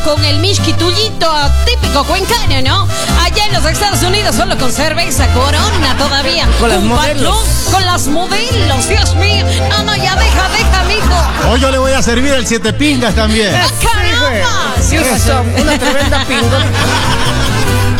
con el misquitullito típico cuencano, ¿no? Allá en los Estados Unidos solo con cerveza Corona todavía. Con las modelos. Con las modelos, Dios mío. No, ya deja, mijo. Hoy yo le voy a servir el 7 pingas también. ¡Caramba! Sí, eso, una tremenda pingo.